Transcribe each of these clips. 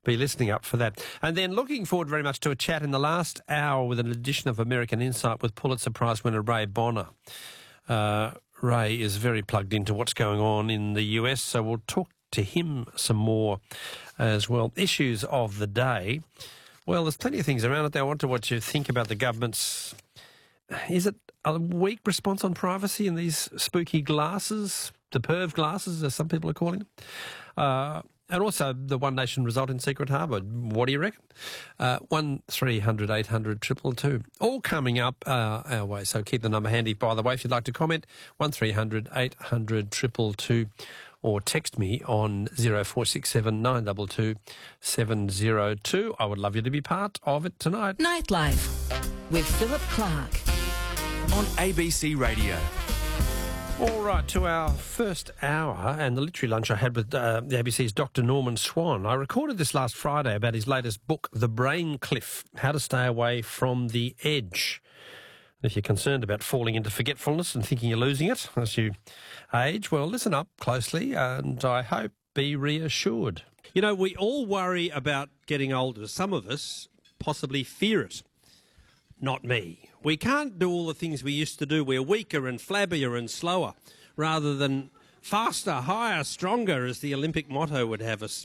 be listening up for that. And then looking forward very much to a chat in the last hour with an edition of American Insight with Pulitzer Prize winner Ray Bonner. Ray is very plugged into what's going on in the US, so we'll talk to him some more as well. Issues of the day. Well, there's plenty of things around it there. I wonder what you think about the government's... Is it a weak response on privacy in these spooky glasses, the perv glasses, as some people are calling them? And also the One Nation result in Secret Harbour. What do you reckon? 1300 800 222. All coming up our way, so keep the number handy. By the way, if you'd like to comment, 1300 800 222, or text me on 0467 922 702. I would love you to be part of it tonight. Nightlife with Philip Clark on ABC Radio. All right, to our first hour and the literary lunch I had with the ABC's Dr. Norman Swan. I recorded this last Friday about his latest book, The Brain Cliff, How to Stay Away from the Edge. If you're concerned about falling into forgetfulness and thinking you're losing it as you age, well, listen up closely and I hope be reassured. You know, we all worry about getting older. Some of us possibly fear it. Not me. We can't do all the things we used to do. We're weaker and flabbier and slower, rather than faster, higher, stronger, as the Olympic motto would have us.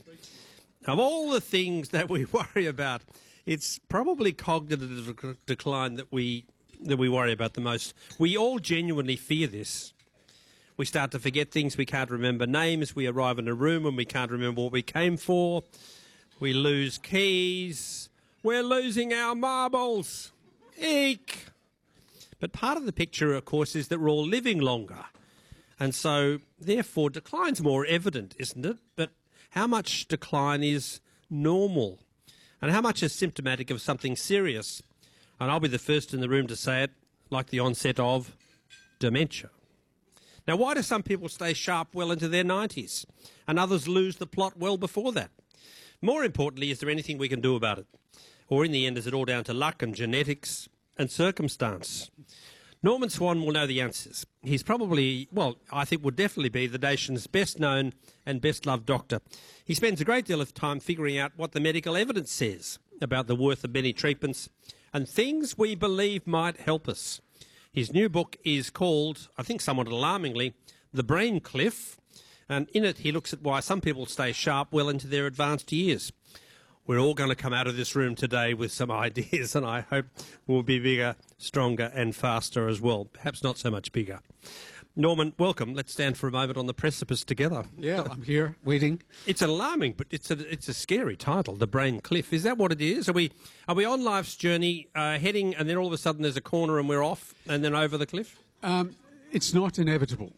Of all the things that we worry about, it's probably cognitive decline that we worry about the most. We all genuinely fear this. We start to forget things. We can't remember names. We arrive in a room and we can't remember what we came for. We lose keys. We're losing our marbles. Eek! But part of the picture, of course, is that we're all living longer. And so, therefore, decline's more evident, isn't it? But how much decline is normal? And how much is symptomatic of something serious? And I'll be the first in the room to say it, like the onset of dementia. Now, why do some people stay sharp well into their 90s and others lose the plot well before that? More importantly, is there anything we can do about it? Or in the end, is it all down to luck and genetics and circumstance? Norman Swan will know the answers. He's probably, well, I think would definitely be the nation's best known and best loved doctor. He spends a great deal of time figuring out what the medical evidence says about the worth of many treatments and things we believe might help us. His new book is called, I think somewhat alarmingly, The Brain Cliff, and in it he looks at why some people stay sharp well into their advanced years. We're all going to come out of this room today with some ideas, and I hope we'll be bigger, stronger and faster as well. Perhaps not so much bigger. Norman, welcome. Let's stand for a moment on the precipice together. Yeah, I'm here, waiting. It's alarming, but it's a scary title, The Brain Cliff. Is that what it is? Are we on life's journey, heading, and then all of a sudden there's a corner and we're off, and then over the cliff? It's not inevitable,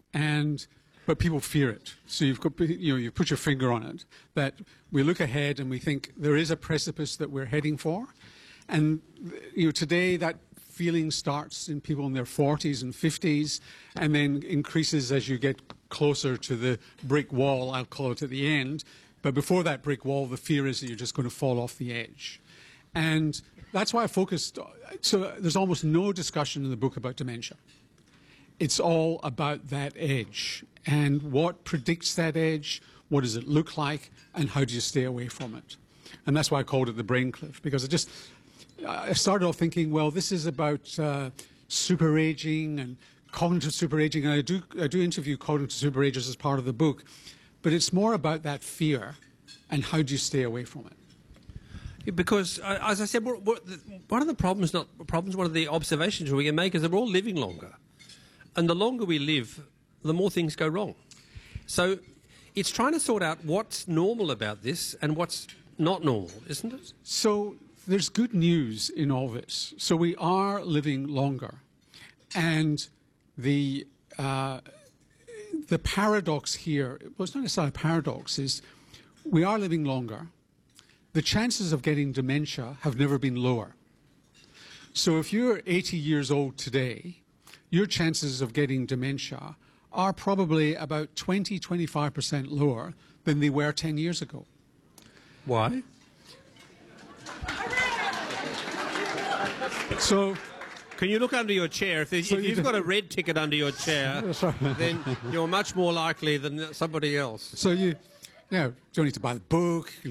but people fear it. So you put your finger on it, that we look ahead and we think there is a precipice that we're heading for. And today that feeling starts in people in their 40s and 50s and then increases as you get closer to the brick wall, I'll call it, at the end. But before that brick wall, the fear is that you're just going to fall off the edge. And that's why I focused. So there's almost no discussion in the book about dementia. It's all about that edge and what predicts that edge, what does it look like, and how do you stay away from it. And that's why I called it The Brain Cliff, because I started off thinking, well, this is about super aging and cognitive super aging, and I do interview cognitive super agers as part of the book, but it's more about that fear and how do you stay away from it. Because, as I said, one of the problems, one of the observations we can make is that we're all living longer. And the longer we live, the more things go wrong. So it's trying to sort out what's normal about this and what's not normal, isn't it? So there's good news in all this. So we are living longer. And the paradox here, well, it's not necessarily a paradox, is we are living longer. The chances of getting dementia have never been lower. So if you're 80 years old today, your chances of getting dementia are probably about 20-25% lower than they were 10 years ago. Why? So, can you look under your chair? If you've got a red ticket under your chair, then you're much more likely than somebody else. So you don't need to buy the book.